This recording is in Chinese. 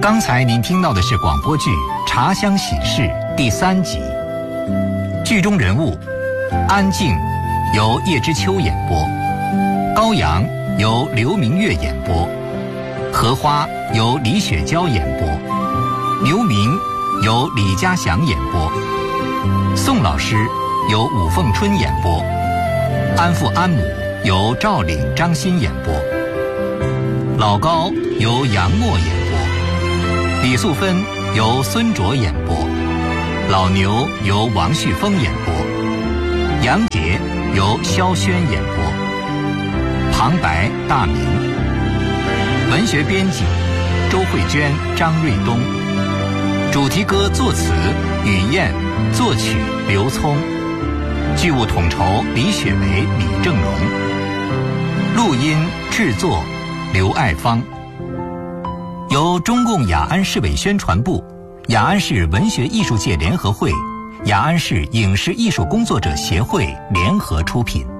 刚才您听到的是广播剧《茶香喜事》第3集。剧中人物安静由叶知秋演播，高阳由刘明月演播，荷花由李雪娇演播，刘明由李家祥演播，宋老师由武凤春演播，安父安母由赵岭张欣演播，老高由杨默演播，李素芬由孙卓演播，老牛由王旭峰演播，杨杰由萧轩演播，旁白大明，文学编辑周慧娟、张瑞东，主题歌作词雨燕，作曲刘聪，剧务统筹李雪梅、李正荣，录音制作刘爱芳，由中共雅安市委宣传部、雅安市文学艺术界联合会、雅安市影视艺术工作者协会联合出品。